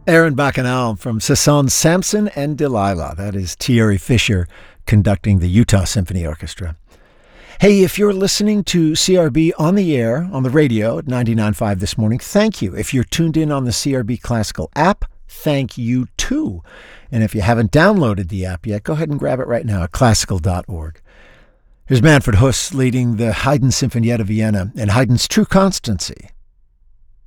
Aaron Bacchanal from Saison Samson and Delilah. That is Thierry Fisher conducting the Utah Symphony Orchestra. Hey, if you're listening to CRB on the air, on the radio at 99.5 this morning, thank you. If you're tuned in on the CRB Classical app, thank you too. And if you haven't downloaded the app yet, go ahead and grab it right now at classical.org. Here's Manfred Huss leading the Haydn Sinfonietta Vienna and Haydn's True Constancy